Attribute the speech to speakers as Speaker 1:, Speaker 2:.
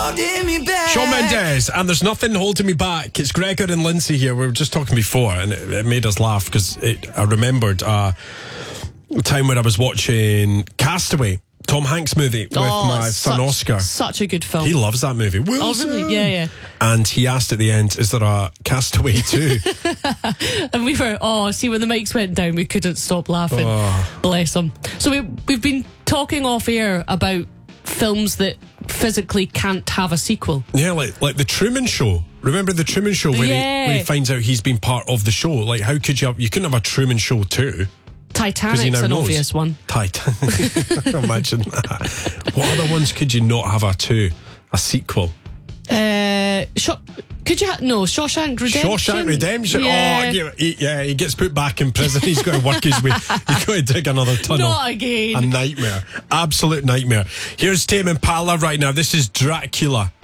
Speaker 1: holding me back.
Speaker 2: Shawn Mendes, and there's nothing holding me back. It's Gregor and Lindsay here. We were just talking before, and it made us laugh because I remembered a time when I was watching Castaway, Tom Hanks movie with my son Oscar.
Speaker 3: Such a good film.
Speaker 2: He loves that movie. Wilson.
Speaker 3: Oh, really? Yeah.
Speaker 2: And he asked at the end, is there a Castaway 2?
Speaker 3: And we were, see, when the mics went down, we couldn't stop laughing. Bless him. So we've been talking off air about films that physically can't have a sequel.
Speaker 2: Yeah, like The Truman Show. Remember The Truman Show when he finds out he's been part of the show? Like, how could you couldn't have a Truman Show 2.
Speaker 3: Titanic's an obvious one.
Speaker 2: Imagine that. What other ones could you not have a sequel?
Speaker 3: Could you Shawshank Redemption?
Speaker 2: Shawshank Redemption.
Speaker 3: Yeah.
Speaker 2: He gets put back in prison. He's got to work his way. He's got to dig another tunnel.
Speaker 3: Not again.
Speaker 2: A nightmare. Absolute nightmare. Here's Tame Impala right now. This is Dracula.